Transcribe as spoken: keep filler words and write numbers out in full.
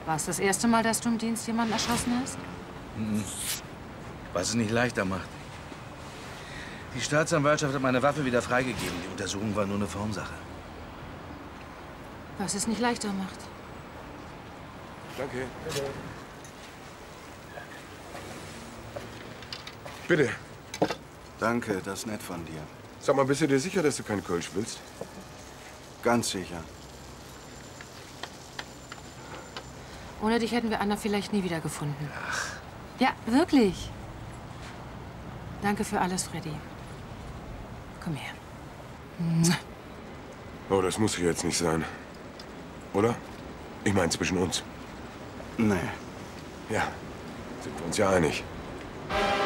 War es das erste Mal, dass du im Dienst jemanden erschossen hast? Mhm. Was es nicht leichter macht. Die Staatsanwaltschaft hat meine Waffe wieder freigegeben. Die Untersuchung war nur eine Formsache. Was es nicht leichter macht. Danke. Bitte. Danke, das ist nett von dir. Sag mal, bist du dir sicher, dass du keinen Kölsch willst? Ganz sicher. Ohne dich hätten wir Anna vielleicht nie wieder gefunden. Ach. Ja, wirklich. Danke für alles, Freddy. Komm her. Oh, das muss hier jetzt nicht sein. Oder? Ich meine, zwischen uns. Nee. Ja, sind wir uns ja einig.